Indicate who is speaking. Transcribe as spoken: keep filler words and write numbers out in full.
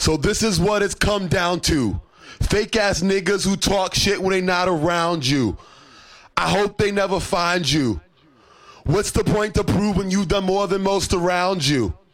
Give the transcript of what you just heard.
Speaker 1: So this is what it's come down to. Fake ass niggas who talk shit when they not around you. I hope they never find you. What's the point of proving you've done more than most around you?